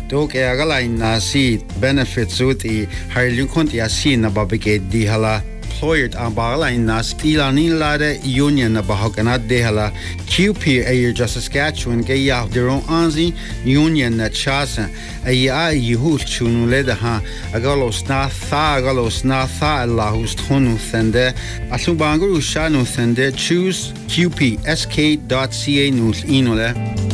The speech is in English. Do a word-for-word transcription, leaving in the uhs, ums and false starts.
Dok e agalain na si benefits ut I harlun konti asin na babike di hala employed ang bagalain na stila nilade union na bahaganat de hala Q P ayer just Saskatchewan ke ya deron anzi union na chasa ay a yuhul chunuleda ha agalos na tha agalos na tha allahus tonu sende asubanguru shanu sende choose Q P S K dot C A nus inole